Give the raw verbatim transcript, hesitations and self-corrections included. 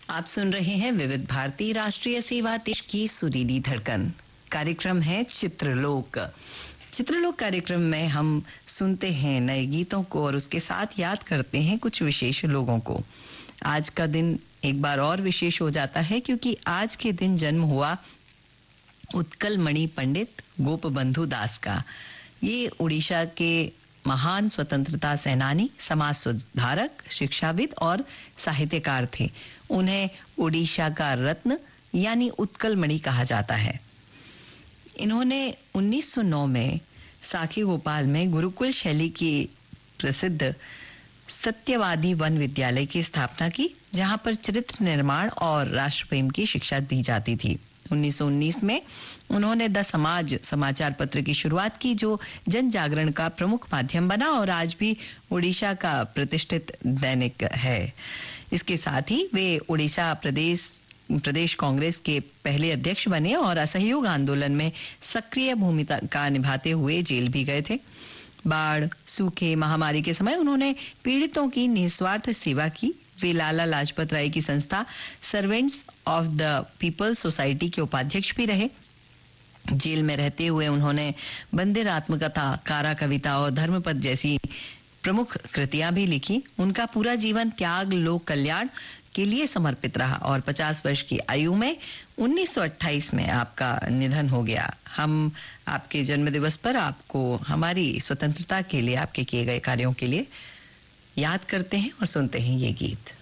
आप सुन रहे हैं विविध भारती राष्ट्रीय सेवा देश की सुरीली धड़कन। कार्यक्रम है चित्रलोक। चित्रलोक कार्यक्रम में हम सुनते हैं नए गीतों को और उसके साथ याद करते हैं कुछ विशेष लोगों को। आज का दिन एक बार और विशेष हो जाता है क्योंकि आज के दिन जन्म हुआ उत्कल मणि पंडित गोपबंधु दास का। ये उड़ीसा के महान स्वतंत्रता सेनानी, समाज सुधारक, शिक्षाविद और साहित्यकार थे। उन्हें उड़ीसा का रत्न यानी उत्कल मणि कहा जाता है। इन्होंने उन्नीस सौ नौ में साखी भोपाल में गुरुकुल शैली की प्रसिद्ध सत्यवादी वन विद्यालय की स्थापना की, जहां पर चरित्र निर्माण और राष्ट्रप्रेम की शिक्षा दी जाती थी। उन्नीस सौ उन्नीस में उन्होंने द समाज समाचार पत्र की शुरुआत की, जो जन जागरण का प्रमुख माध्यम बना और आज भी उड़ीसा का प्रतिष्ठित दैनिक है। इसके साथ ही वे उड़ीसा प्रदेश प्रदेश कांग्रेस के पहले अध्यक्ष बने और असहयोग आंदोलन में सक्रिय भूमिका निभाते हुए जेल भी गए थे। बाढ़, सूखे, महामारी के समय उन्होंने पीड़ितों की निस्वार्थ सेवा की। वे लाला लाजपत राय की संस्था servants of the people society के उपाध्यक्ष भी रहे। जेल में रहते हुए उन्होंने बंदिर आत्मकथा, कारा कविता और धर्मपद जैसी प्रमुख कृतियां भी लिखी। उनका पूरा जीवन त्याग, लोक कल्याण के लिए समर्पित रहा और पचास वर्ष की आयु में उन्नीस सौ अट्ठाईस में आपका निधन हो गया। हम आपके जन्म दिवस पर आपको हमारी स्वतंत्रता के लिए, आपके किए गए कार्यों के लिए याद करते हैं और सुनते हैं ये गीत।